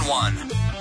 911.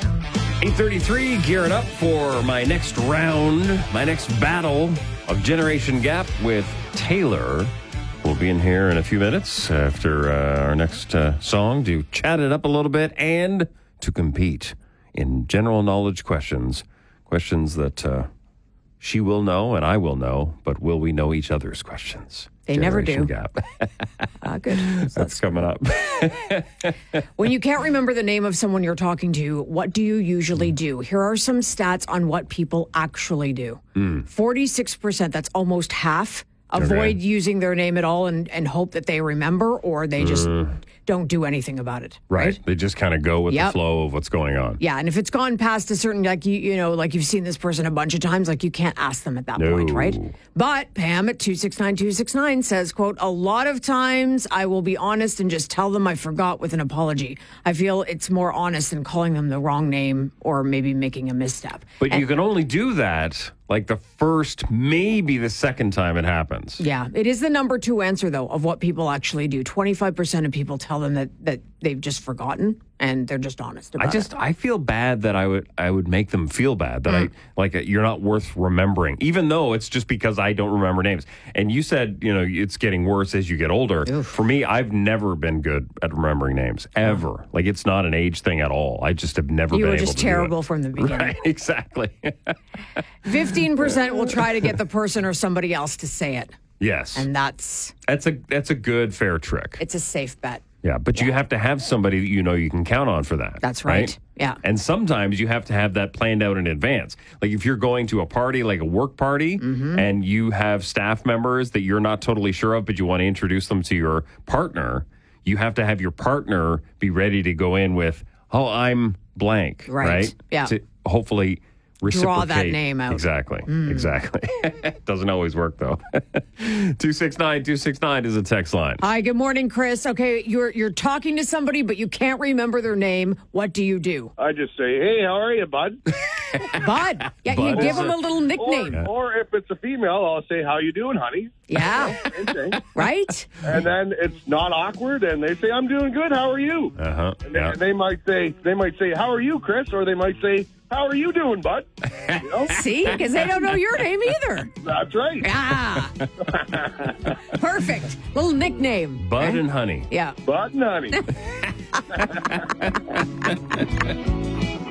8:33, gearing up for my next round, my next battle of Generation Gap with Taylor. We'll be in here in a few minutes after our next song to chat it up a little bit and to compete in general knowledge questions. Questions that she will know and I will know, but will we know each other's questions? They never do. Gap. Good. That's coming up. When you can't remember the name of someone you're talking to, what do you usually do? Here are some stats on what people actually do. 46%, that's almost half, avoid using their name at all and hope that they remember, or they just don't do anything about it. Right? They just kind of go with the flow of what's going on. Yeah, and if it's gone past a certain, like, you know, like you've seen this person a bunch of times, like you can't ask them at that point, right? But Pam at 269-269 says, quote, a lot of times I will be honest and just tell them I forgot with an apology. I feel it's more honest than calling them the wrong name or maybe making a misstep. But you can only do that like the first, maybe the second time it happens. Yeah, it is the number 2 answer, though, of what people actually do. 25% of people tell them that they've just forgotten, and they're just honest about it. I feel bad that I would make them feel bad that you're not worth remembering, even though it's just because I don't remember names. And you said, you know, it's getting worse as you get older. Oof. For me, I've never been good at remembering names, ever. Like, it's not an age thing at all. I just have never been able to do it. You were just terrible from the beginning. Right, exactly. 15% will try to get the person or somebody else to say it. Yes. And that's a good, fair trick. It's a safe bet. Yeah, but you have to have somebody that you know you can count on for that. That's right. Yeah. And sometimes you have to have that planned out in advance. Like if you're going to a party, like a work party, and you have staff members that you're not totally sure of, but you want to introduce them to your partner, you have to have your partner be ready to go in with, oh, I'm blank. Right? Yeah. To hopefully reciprocate. Draw that name out. Exactly. Doesn't always work, though. 269-269 is a text line. Hi, good morning, Chris. Okay, you're talking to somebody, but you can't remember their name. What do you do? I just say, hey, how are you, bud? Bud. Yeah, Bud you give them a little nickname. Or if it's a female, I'll say, how you doing, honey? Yeah. Same thing. Right? And then it's not awkward, and they say, I'm doing good. How are you? And they might say, how are you, Chris? Or they might say, how are you doing, bud? You know? See? Because they don't know your name either. That's right. Ah. Perfect. Little nickname. Bud and Honey. Yeah. Bud and honey.